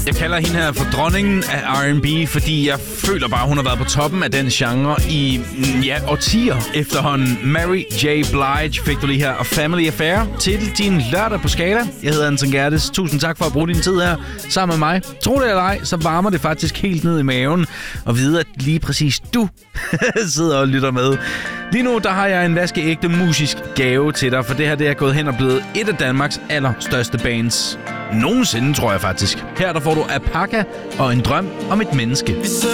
Jeg kalder hende her for dronningen af R&B, fordi jeg føler bare, hun har været på toppen af den genre i årtier efterhånden. Mary J. Blige fik du lige her, og Family Affair til din lørdag på Skala. Jeg hedder Anton Gerdes. Tusind tak for at bruge din tid her sammen med mig. Tro det eller ej, så varmer det faktisk helt ned i maven at vide, at lige præcis du sidder og lytter med. Lige nu, der har jeg en vaskeægte musisk gave til dig, for det her det er gået hen og blevet et af Danmarks allerstørste bands. Nogensinde, tror jeg faktisk. Her der får du Apaka og En drøm om et menneske.